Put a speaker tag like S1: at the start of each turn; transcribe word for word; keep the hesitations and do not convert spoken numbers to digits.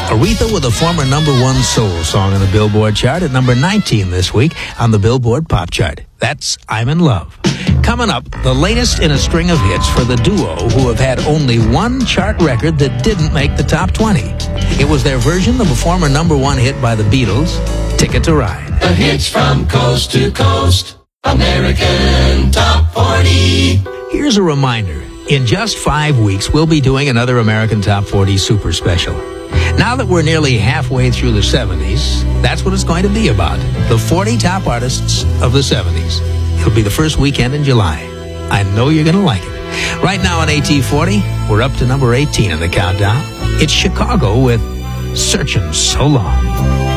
S1: Aretha with a former number one soul song on the Billboard chart at number nineteen this week on the Billboard Pop Chart. That's I'm in Love. Coming up, the latest in a string of hits for the duo who have had only one chart record that didn't make the top twenty. It was their version of a former number one hit by the Beatles, Ticket to Ride.
S2: The hits from coast to coast, American Top forty.
S1: Here's a reminder. In just five weeks, we'll be doing another American Top forty Super Special. Now that we're nearly halfway through the seventies, that's what it's going to be about. The forty top artists of the seventies. It'll be the first weekend in July. I know you're going to like it. Right now on A T forty, we're up to number eighteen in the countdown. It's Chicago with Searching So Long.